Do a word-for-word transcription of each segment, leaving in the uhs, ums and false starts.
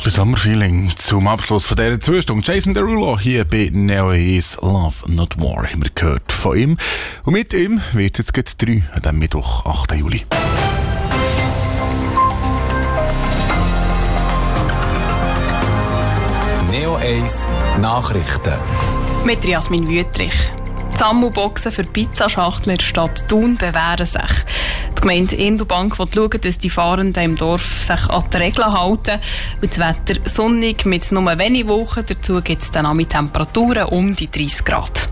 Sommerfeeling zum Abschluss von dieser zwei Stunden. Jason Derulo hier bei Neo eins Love Not War haben wir gehört von ihm. Und mit ihm wird es jetzt drei an diesem Mittwoch, achten Juli. Neo eins Nachrichten. Mit Jasmin Wüttrich. Die Sammelboxen für Pizzaschachteln in der Stadt Thun bewähren sich. Die Gemeinde Indobank will schauen, dass die Fahrenden im Dorf sich an die Regeln halten. Und das Wetter sonnig mit nur wenigen Wochen. Dazu gibt es dann auch mit Temperaturen um die dreißig Grad.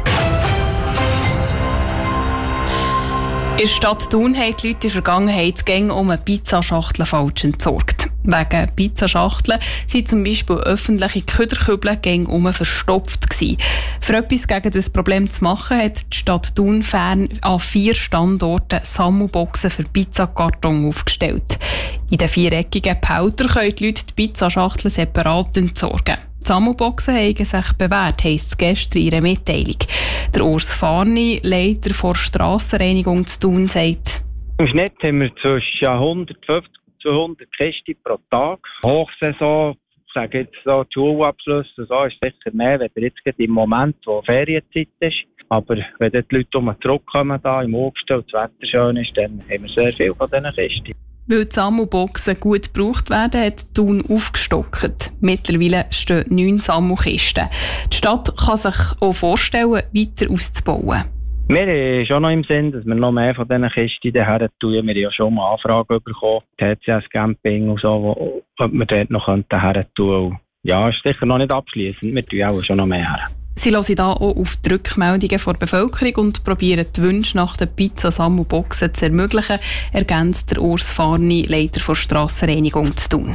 In der Stadt Thun haben die Leute in der Vergangenheit gängig um eine Pizzaschachtel falsch entsorgt. Wegen Pizzaschachteln waren zum Beispiel öffentliche Köderkübel gängig um verstopft gewesen. Für etwas gegen das Problem zu machen, hat die Stadt Thun fern an vier Standorten Sammelboxen für Pizzakarton aufgestellt. In den viereckigen Behältern können die Leute die Pizzaschachteln separat entsorgen. Die Sammelboxen haben sich bewährt, heisst es gestern in einer Mitteilung. Der Urs Farni, Leiter der Strassenreinigung zu Thun, sagt: Im Schnitt haben wir zwischen hundertfünfzig und zweihundert Kisten pro Tag. Hochsaison, ich sage jetzt so, die Schulabschlüsse, so ist sicher mehr, wenn ihr jetzt im Moment, wo Ferienzeit ist. Aber wenn die Leute um zurückkommen, da im August und das Wetter schön ist, dann haben wir sehr viel von diesen Kisten. Weil die Sammelboxen gut gebraucht werden, hat Thun aufgestockt. Mittlerweile stehen neun Sammelkisten. Die Stadt kann sich auch vorstellen, weiter auszubauen. Wir haben schon noch im Sinn, dass wir noch mehr von diesen Kisten daher tun. Wir haben ja schon mal Anfragen bekommen, T C S Camping und so, wo, ob wir dort noch daher tun. Ja, ist sicher noch nicht abschliessend. Wir tun auch schon noch mehr her. Sie hören hier auch auf die Rückmeldungen der Bevölkerung und probieren die Wünsche nach den Pizzasammelboxen zu ermöglichen, ergänzt der Urs Farni, Leiter der Strassenreinigung zu Thun.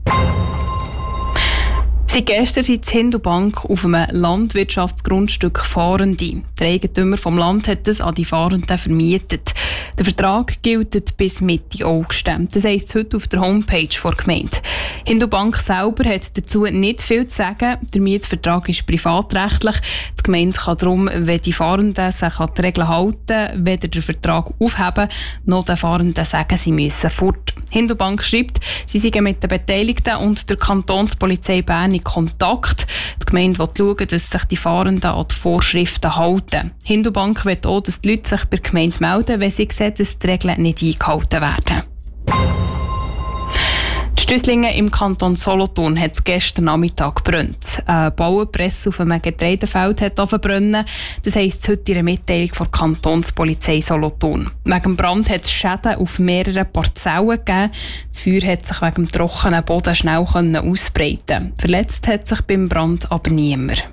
Seit gestern sind in Hindubank auf einem Landwirtschaftsgrundstück Fahrende. Der Eigentümer vom Land hat es an die Fahrenden vermietet. Der Vertrag gilt bis Mitte August. Das heisst heute auf der Homepage der Gemeinde. Hindubank selber hat dazu nicht viel zu sagen. Der Mietvertrag ist privatrechtlich. Die Gemeinde kann darum, wenn die Fahrenden sich an die Regeln halten, weder den Vertrag aufheben, noch den Fahrenden sagen, sie müssen fort. Hindubank schreibt, sie seien mit den Beteiligten und der Kantonspolizei Bern in Kontakt. Die Gemeinde will schauen, dass sich die Fahrenden an die Vorschriften halten. Hindubank will auch, dass die Leute sich bei der Gemeinde melden, wenn sie sehen, dass die Regeln nicht eingehalten werden. Die Stüsslingen im Kanton Solothurn hat es gestern Nachmittag gebrannt. Eine Bauernpresse auf einem Getreidefeld hat angebrannt. Das heisst heute in einer Mitteilung von der Kantonspolizei Solothurn. Wegen dem Brand hat es Schäden auf mehreren Parzellen gegeben. Das Feuer hat sich wegen dem trockenen Boden schnell ausbreiten. Verletzt hat sich beim Brand aber niemand.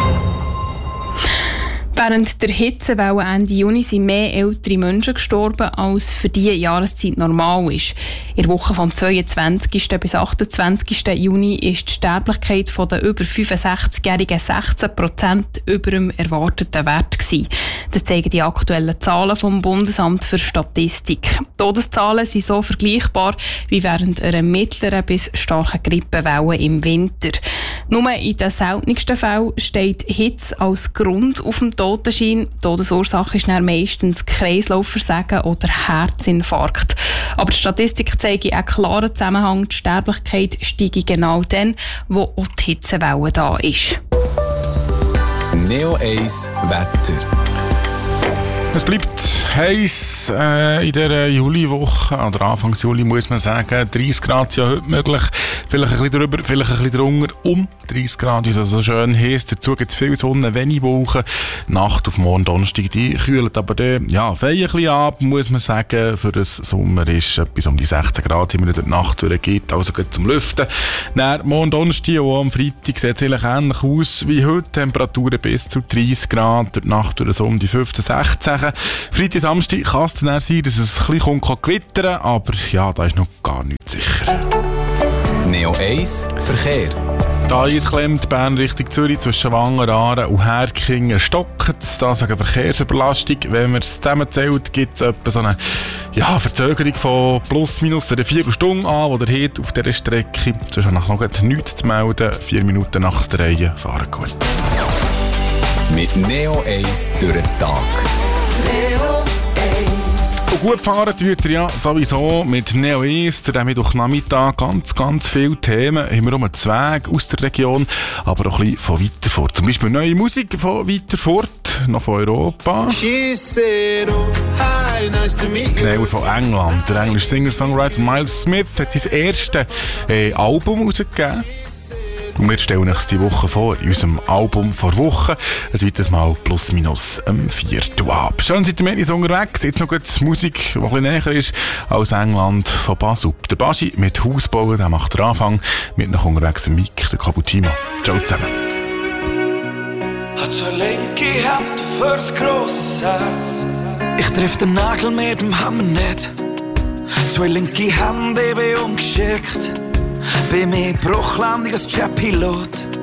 Während der Hitzewelle Ende Juni sind mehr ältere Menschen gestorben, als für diese Jahreszeit normal ist. In der Woche vom zweiundzwanzigsten bis achtundzwanzigsten Juni ist die Sterblichkeit der über fünfundsechzigjährigen sechzehn Prozent über dem erwarteten Wert gewesen. Das zeigen die aktuellen Zahlen vom Bundesamt für Statistik. Die Todeszahlen sind so vergleichbar wie während einer mittleren bis starken Grippewelle im Winter. Nur in den seltensten Fällen steht Hitze als Grund auf dem Totenschein. Die Todesursache ist dann meistens Kreislaufversagen oder Herzinfarkt. Aber die Statistik zeigt einen klaren Zusammenhang. Die Sterblichkeit steigt genau dann, wo auch die Hitzewelle da ist. Neo eins Wetter. Es bleibt heiß äh, in dieser Juliwoche, oder Anfang Juli muss man sagen. dreißig Grad sind ja heute möglich, vielleicht ein bisschen drüber, vielleicht ein bisschen drunter. Um dreißig Grad ist also schön heiß. Dazu gibt es viel Sonne, wenig Wolken. Nacht auf morgen Donnerstag, die kühlt aber dann, ja, fein ein bisschen ab, muss man sagen. Für den Sommer ist etwas um die sechzehn Grad, immer in der Nacht durchgeht, also geht zum Lüften. Dann morgen Donnerstag und am Freitag sieht es eigentlich ähnlich aus wie heute. Temperaturen bis zu dreißig Grad, durch die Nacht durch so um die fünfzehn, sechzehn. Freitag, Samstag kann es dann sein, dass es ein bisschen gewittern kann, aber ja, da ist noch gar nichts sicher. Neo eins Verkehr. Da eisklemmt Bern Richtung Zürich zwischen Wangen, und Herkingen stockt es. Da sagen Verkehrsüberlastung. Wenn man es zusammenzählt, gibt es etwa so eine ja, Verzögerung von plus minus eine Viertelstunde an, die ihr habt auf dieser Strecke. Sonst noch nichts zu melden. Vier Minuten nach der Reihe fahren gut. Mit Neo eins durch den Tag. Neo eins Und gut fahren tut ihr ja sowieso mit Neo eins, zu dem durch Nachmittag ganz, ganz viele Themen. Haben wir um einen Zweig aus der Region, aber auch ein bisschen von weiter fort. Zum Beispiel neue Musik von weiter fort, noch von Europa. Nein, von England. Der englische Singer-Songwriter Miles Smith hat sein erstes äh, Album herausgegeben. Und wir stellen euch die Woche vor, in unserem Album vor Wochen. Ein weiteres Mal plus minus am vierten ab. Schön seid ihr mit uns unterwegs. Jetzt noch gut Musik, die ein bisschen näher ist als England von Basup. Der Baschi mit Hausbauen, der macht den Anfang. Mit noch unterwegs im Mic, der Cappuccino. Ciao zusammen. Hat so eine linke Hand fürs grosses Herz. Ich treff den Nagel mit dem Hammer nicht. Zwei linke Hände, ich bin ungeschickt. Bei mir Bruchlandung als Jet-Pilot.